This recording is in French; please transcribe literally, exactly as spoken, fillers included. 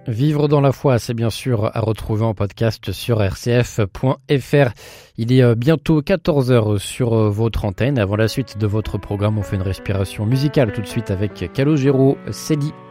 Vivre dans la foi, c'est bien sûr à retrouver en podcast sur r c f point f r. Il est bientôt quatorze heures sur votre antenne. Avant la suite de votre programme, on fait une respiration musicale tout de suite avec Calogero, Célie.